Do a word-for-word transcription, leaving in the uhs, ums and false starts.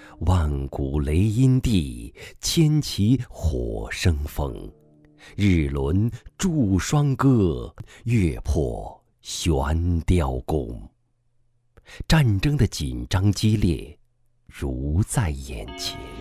万古雷音地，千骑火生风。日轮祝双歌，月破悬雕弓。战争的紧张激烈，如在眼前。